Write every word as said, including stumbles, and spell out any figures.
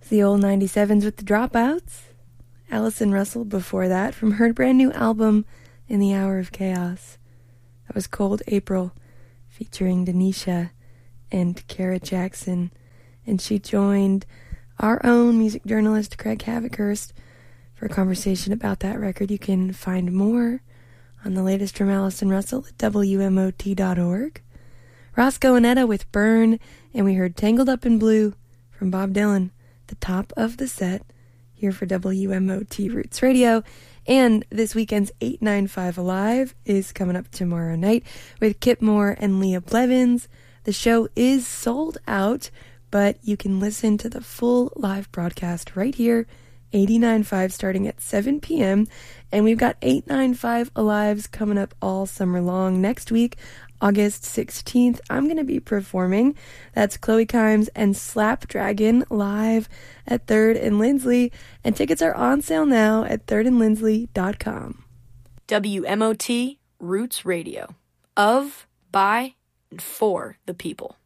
The old ninety-sevens with the Dropouts. Allison Russell before that from her brand new album, In the Hour of Chaos. That was Cold April, featuring Denisha and Kara Jackson. And she joined our own music journalist, Craig Havikhurst, for a conversation about that record. You can find more on the latest from Allison Russell at W M O T dot org. Roscoe and Etta with Burn, and we heard Tangled Up in Blue from Bob Dylan, the top of the set, here for W M O T Roots Radio. And this weekend's eight ninety-five Alive is coming up tomorrow night with Kip Moore and Leah Blevins. The show is sold out, but you can listen to the full live broadcast right here, eighty-nine point five, starting at seven p.m. And we've got eight ninety-five Alives coming up all summer long. Next week, August sixteenth, I'm going to be performing. That's Chloe Kimes and Slapdragon live at third and Lindsley. And tickets are on sale now at third and lindsley dot com. W M O T Roots Radio. Of, by, and for the people.